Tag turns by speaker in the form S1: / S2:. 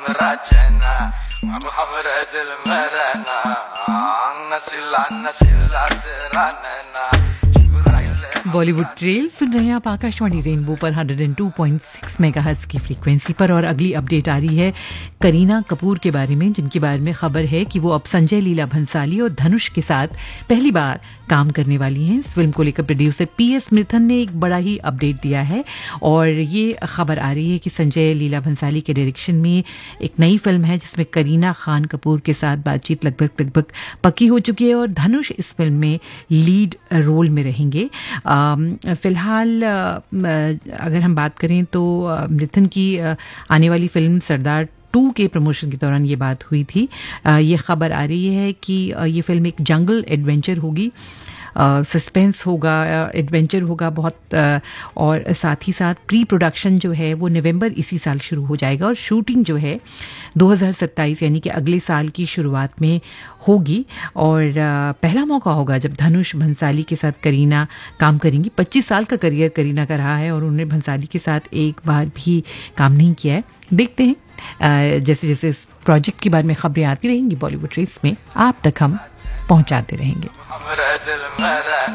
S1: हमरा चैना अब हमरे दिल में रहना नसीला नसीला तेरा नैना।
S2: बॉलीवुड ट्रेल सुन रहे हैं आप आकाशवाणी रेनबो पर 102.6 मेगाहर्ट्ज की फ्रीक्वेंसी पर। और अगली अपडेट आ रही है करीना कपूर के बारे में, जिनके बारे में खबर है कि वो अब संजय लीला भंसाली और धनुष के साथ पहली बार काम करने वाली हैं। इस फिल्म को लेकर प्रोड्यूसर PS मिथुन ने एक बड़ा ही अपडेट दिया है और ये खबर आ रही है कि संजय लीला भंसाली के डायरेक्शन में एक नई फिल्म है जिसमें करीना खान कपूर के साथ बातचीत लगभग पक्की हो चुकी है और धनुष इस फिल्म में लीड रोल में रहेंगे। फिलहाल अगर हम बात करें तो मिथुन की आने वाली फिल्म सरदार 2 के प्रमोशन के दौरान ये बात हुई थी। ये खबर आ रही है कि ये फिल्म एक जंगल एडवेंचर होगी, सस्पेंस होगा, एडवेंचर होगा बहुत, और साथ ही साथ प्री प्रोडक्शन जो है वो नवंबर इसी साल शुरू हो जाएगा और शूटिंग जो है 2027 यानी कि अगले साल की शुरुआत में होगी। और पहला मौका होगा जब धनुष भंसाली के साथ करीना काम करेंगी। 25 साल का करियर करीना का रहा है और उन्होंने भंसाली के साथ एक बार भी काम नहीं किया है। देखते हैं जैसे जैसे इस प्रोजेक्ट के बारे में खबरें आती रहेंगी बॉलीवुड रेस में, आप तक हम पहुंचाते रहेंगे।